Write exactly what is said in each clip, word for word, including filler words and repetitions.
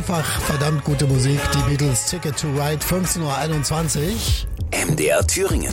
Einfach verdammt gute Musik. Die Beatles, Ticket to Ride, fünfzehn Uhr einundzwanzig. M D R Thüringen.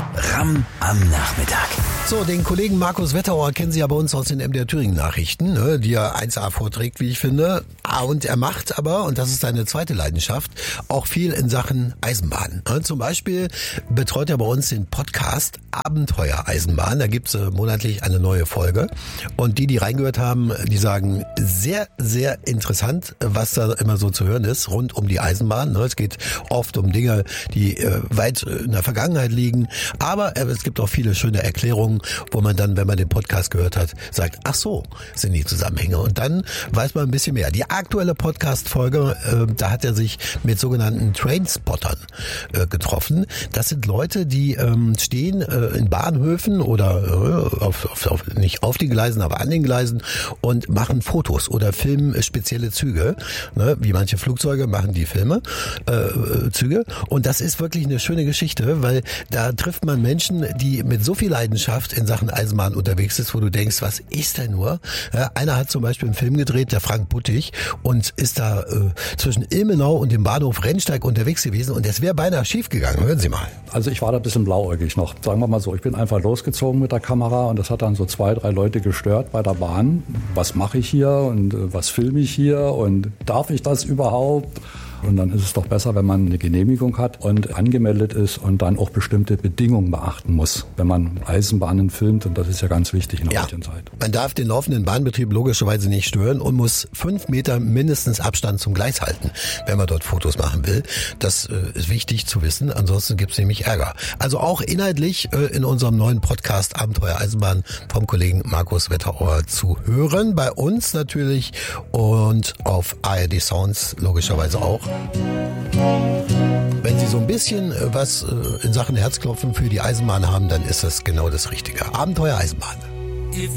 Ram am Nachmittag. So, den Kollegen Markus Wetterauer kennen Sie ja bei uns aus den M D R Thüringen Nachrichten, ne, die er eins A vorträgt, wie ich finde. Ah, und er macht aber, und das ist seine zweite Leidenschaft, auch viel in Sachen Eisenbahn. Ne, zum Beispiel betreut er bei uns den Podcast Abenteuer Eisenbahn. Da gibt's äh, monatlich eine neue Folge. Und die, die reingehört haben, die sagen, sehr, sehr interessant, was da immer so zu hören ist, rund um die Eisenbahn. Ne, es geht oft um Dinge, die äh, weit in der Vergangenheit liegen. Aber äh, es gibt auch viele schöne Erklärungen, wo man dann, wenn man den Podcast gehört hat, sagt, ach so, sind die Zusammenhänge. Und dann weiß man ein bisschen mehr. Die aktuelle Podcast-Folge, äh, da hat er sich mit sogenannten Trainspottern äh, getroffen. Das sind Leute, die ähm, stehen äh, in Bahnhöfen oder äh, auf, auf, auf, nicht auf den Gleisen, aber an den Gleisen und machen Fotos oder filmen spezielle Züge. Ne? Wie manche Flugzeuge machen die Filme, äh, Züge. Und das ist wirklich eine schöne Geschichte, weil da trifft man Menschen, die mit so viel Leidenschaft in Sachen Eisenbahn unterwegs ist, wo du denkst, was ist denn nur? Ja, einer hat zum Beispiel einen Film gedreht, der Frank Buttig, und ist da äh, zwischen Ilmenau und dem Bahnhof Rennsteig unterwegs gewesen und es wäre beinahe schief gegangen. Hören Sie mal. Also ich war da ein bisschen blauäugig noch. Sagen wir mal so, ich bin einfach losgezogen mit der Kamera und das hat dann so zwei, drei Leute gestört bei der Bahn. Was mache ich hier und äh, was filme ich hier und darf ich das überhaupt? Und dann ist es doch besser, wenn man eine Genehmigung hat und angemeldet ist und dann auch bestimmte Bedingungen beachten muss, wenn man Eisenbahnen filmt. Und das ist ja ganz wichtig in der ja, heutigen Zeit. Man darf den laufenden Bahnbetrieb logischerweise nicht stören und muss fünf Meter mindestens Abstand zum Gleis halten, wenn man dort Fotos machen will. Das äh, ist wichtig zu wissen, ansonsten gibt es nämlich Ärger. Also auch inhaltlich äh, in unserem neuen Podcast Abenteuer Eisenbahn vom Kollegen Markus Wetterauer zu hören. Bei uns natürlich und auf A R D Sounds logischerweise auch. Wenn Sie so ein bisschen was in Sachen Herzklopfen für die Eisenbahn haben, dann ist das genau das Richtige. Abenteuer Eisenbahn.